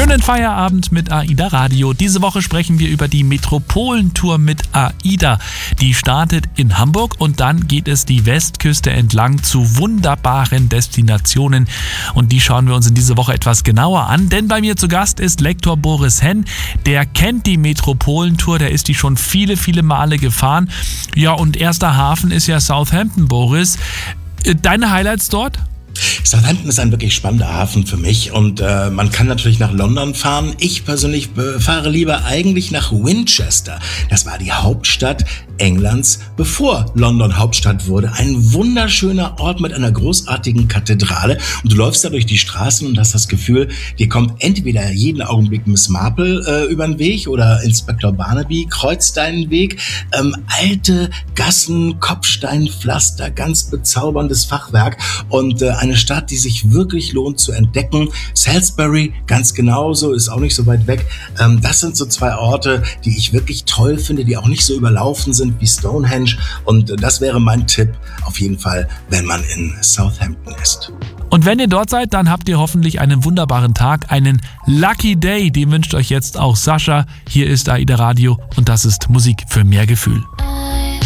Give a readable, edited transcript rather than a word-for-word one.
Schönen Feierabend mit AIDA Radio. Diese Woche sprechen wir über die Metropolentour mit AIDA. Die startet in Hamburg und dann geht es die Westküste entlang zu wunderbaren Destinationen. Und die schauen wir uns in dieser Woche etwas genauer an, denn bei mir zu Gast ist Lektor Boris Henn. Der kennt die Metropolentour, der ist die schon viele, viele Male gefahren. Ja, und erster Hafen ist ja Southampton, Boris. Deine Highlights dort? Southampton ist ein wirklich spannender Hafen für mich und man kann natürlich nach London fahren. Ich persönlich fahre lieber eigentlich nach Winchester. Das war die Hauptstadt Englands, bevor London Hauptstadt wurde. Ein wunderschöner Ort mit einer großartigen Kathedrale und du läufst da durch die Straßen und hast das Gefühl, dir kommt entweder jeden Augenblick Miss Marple über den Weg oder Inspektor Barnaby kreuzt deinen Weg. Alte Gassen, Kopfsteinpflaster, ganz bezauberndes Fachwerk und eine Stadt, die sich wirklich lohnt zu entdecken. Salisbury, ganz genauso, ist auch nicht so weit weg. Das sind so zwei Orte, die ich wirklich toll finde, die auch nicht so überlaufen sind wie Stonehenge. Und das wäre mein Tipp auf jeden Fall, wenn man in Southampton ist. Und wenn ihr dort seid, dann habt ihr hoffentlich einen wunderbaren Tag, einen Lucky Day. Den wünscht euch jetzt auch Sascha. Hier ist AIDA Radio und das ist Musik für mehr Gefühl.